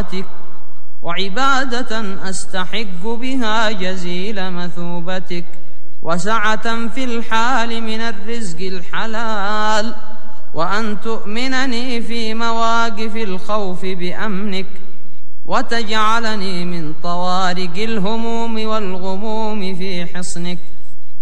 طاعتك، وعبادة أستحق بها جزيل مثوبتك، وسعة في الحال من الرزق الحلال، وأن تؤمنني في مواقف الخوف بأمنك، وتجعلني من طوارق الهموم والغموم في حصنك،